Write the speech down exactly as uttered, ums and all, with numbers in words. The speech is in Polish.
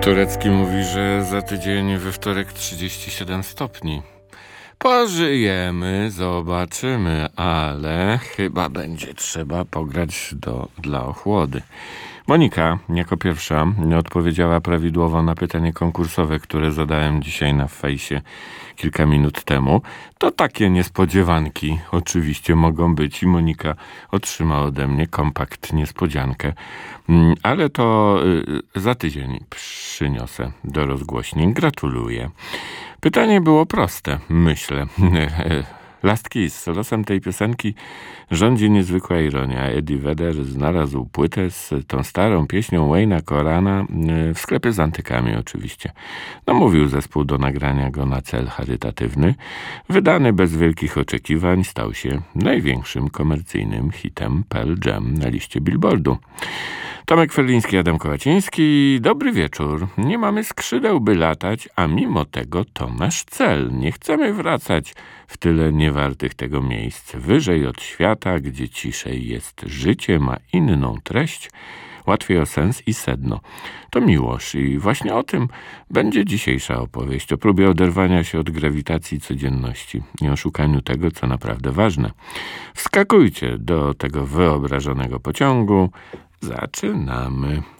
Turecki mówi, że za tydzień we wtorek trzydzieści siedem stopni. Pożyjemy, zobaczymy, ale chyba będzie trzeba pograć do, dla ochłody. Monika jako pierwsza odpowiedziała prawidłowo na pytanie konkursowe, które zadałem dzisiaj na fejsie kilka minut temu. To takie niespodziewanki oczywiście mogą być i Monika otrzyma ode mnie kompakt niespodziankę, ale to za tydzień przyniosę do rozgłośnień. Gratuluję. Pytanie było proste, myślę. Last Kiss. Losem tej piosenki rządzi niezwykła ironia. Eddie Vedder znalazł płytę z tą starą pieśnią Wayne'a Corana w sklepie z antykami oczywiście. Namówił zespół do nagrania go na cel charytatywny. Wydany bez wielkich oczekiwań stał się największym komercyjnym hitem Pearl Jam na liście Billboardu. Tomek Ferliński, Adam Kołaciński. Dobry wieczór. Nie mamy skrzydeł, by latać, a mimo tego to nasz cel. Nie chcemy wracać w tyle niewartych tego miejsc. Wyżej od świata, gdzie ciszej jest życie, ma inną treść, łatwiej o sens i sedno. To miłość i właśnie o tym będzie dzisiejsza opowieść. O próbie oderwania się od grawitacji codzienności i o szukaniu tego, co naprawdę ważne. Wskakujcie do tego wyobrażonego pociągu. Zaczynamy.